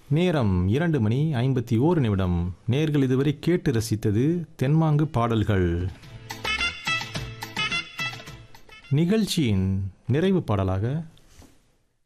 நேரம் 2:51. நேர்கள் இதுவரை கேட்டு ரசித்தது தென்மாங்கு பாடல்கள். நிகழ்ச்சியின் நிறைவு பாடலாக